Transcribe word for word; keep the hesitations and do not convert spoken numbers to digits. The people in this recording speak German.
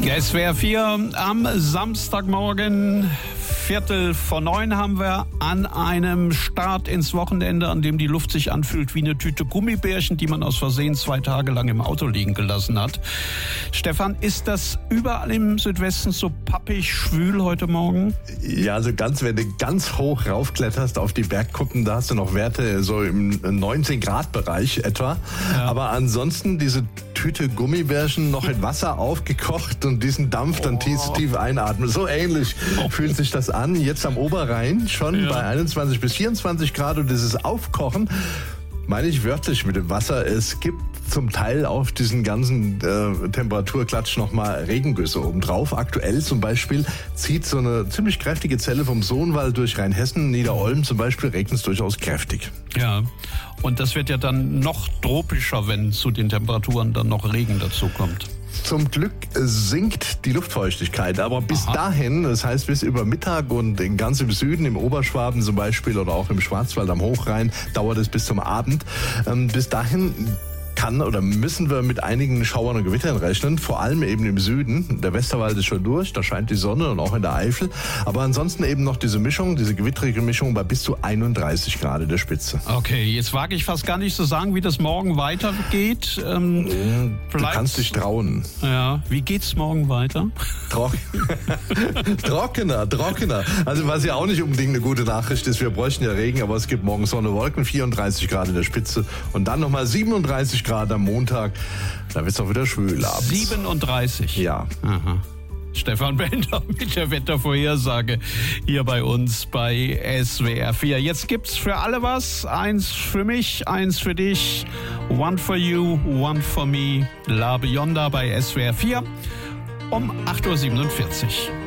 S W R vier am Samstagmorgen, Viertel vor neun haben wir an einem Start ins Wochenende, an dem die Luft sich anfühlt wie eine Tüte Gummibärchen, die man aus Versehen zwei Tage lang im Auto liegen gelassen hat. Stefan, ist das überall im Südwesten so pappig schwül heute Morgen? Ja, also ganz, wenn du ganz hoch raufkletterst auf die Bergkuppen, da hast du noch Werte so im neunzehn Grad Bereich etwa. Ja. Aber ansonsten diese Tüte Gummibärchen noch in Wasser aufgekocht und diesen Dampf dann tief, tief einatmen. So ähnlich oh. fühlt sich das an. Jetzt am Oberrhein schon ja. bei einundzwanzig bis vierundzwanzig Grad und dieses Aufkochen, meine ich wörtlich mit dem Wasser. Es gibt zum Teil auf diesen ganzen äh, Temperaturklatsch nochmal Regengüsse obendrauf. Aktuell zum Beispiel zieht so eine ziemlich kräftige Zelle vom Sohnwald durch Rheinhessen. Niederolm zum Beispiel regnet es durchaus kräftig. Ja, und das wird ja dann noch tropischer, wenn zu den Temperaturen dann noch Regen dazu kommt. Zum Glück sinkt die Luftfeuchtigkeit, aber bis Aha. dahin, das heißt bis über Mittag und ganz im Süden, im Oberschwaben zum Beispiel oder auch im Schwarzwald am Hochrhein, dauert es bis zum Abend. Ähm, bis dahin kann oder müssen wir mit einigen Schauern und Gewittern rechnen, vor allem eben im Süden. Der Westerwald ist schon durch, da scheint die Sonne und auch in der Eifel. Aber ansonsten eben noch diese Mischung, diese gewittrige Mischung bei bis zu einunddreißig Grad der Spitze. Okay, jetzt wage ich fast gar nicht zu sagen, wie das morgen weitergeht. Ähm, du kannst dich trauen. Ja, wie geht's morgen weiter? Trock- trockener, trockener. Also was ja auch nicht unbedingt eine gute Nachricht ist, wir bräuchten ja Regen, aber es gibt morgen Sonne, Wolken, vierunddreißig Grad in der Spitze und dann nochmal siebenunddreißig Grad am Montag. Da wird es auch wieder schwül abends. siebenunddreißig? Ja. Aha. Stefan Bender mit der Wettervorhersage hier bei uns bei S W R vier. Jetzt gibt's für alle was. Eins für mich, eins für dich. One for you, one for me. La Bionda bei S W R vier um acht Uhr siebenundvierzig.